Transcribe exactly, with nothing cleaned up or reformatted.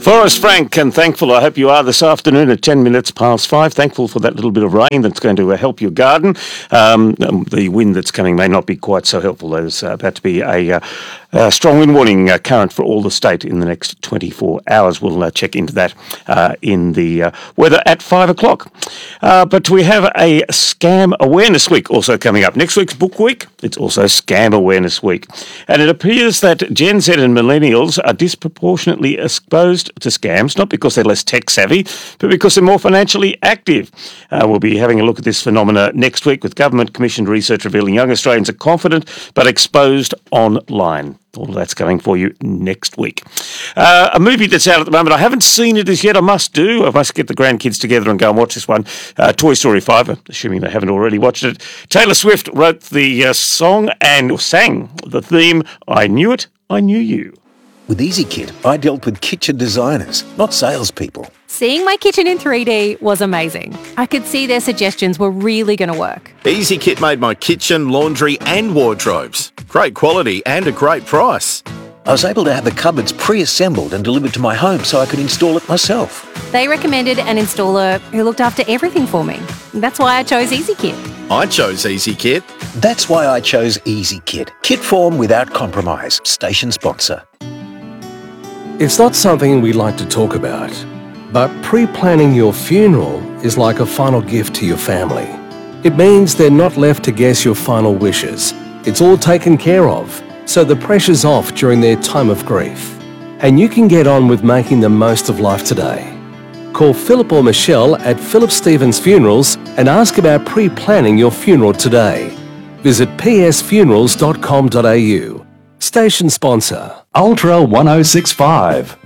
Forrest Frank, and thankful I hope you are this afternoon at ten minutes past five. Thankful for that little bit of rain that's going to uh, help your garden. Um, um, the wind that's coming may not be quite so helpful. There's uh, about to be a, uh, a strong wind warning uh, current for all the state in the next twenty-four hours. We'll uh, check into that uh, in the uh, weather at five o'clock. Uh, but we have a Scam Awareness Week also coming up. Next week's Book Week, it's also Scam Awareness Week. And it appears that Gen Z and millennials are disproportionately exposed to scams, not because they're less tech savvy, but because they're more financially active. Uh, we'll be having a look at this phenomena next week with government-commissioned research revealing young Australians are confident but exposed online. All of that's coming for you next week. Uh, a movie that's out at the moment, I haven't seen it as yet. I must do. I must get the grandkids together and go and watch this one. Uh, Toy Story five, assuming they haven't already watched it. Taylor Swift wrote the uh, song and sang the theme, I Knew It, I Knew You. With EasyKit, I dealt with kitchen designers, not salespeople. Seeing my kitchen in three D was amazing. I could see their suggestions were really going to work. EasyKit made my kitchen, laundry and wardrobes. Great quality and a great price. I was able to have the cupboards pre-assembled and delivered to my home so I could install it myself. They recommended an installer who looked after everything for me. That's why I chose EasyKit. I chose EasyKit. That's why I chose EasyKit. Kit form without compromise. Station sponsor. It's not something we like to talk about, but pre-planning your funeral is like a final gift to your family. It means they're not left to guess your final wishes. It's all taken care of, so the pressure's off during their time of grief. And you can get on with making the most of life today. Call Philip or Michelle at Philip Stevens Funerals and ask about pre-planning your funeral today. Visit p s funerals dot com dot a u. Station sponsor. Ultra one oh six point five.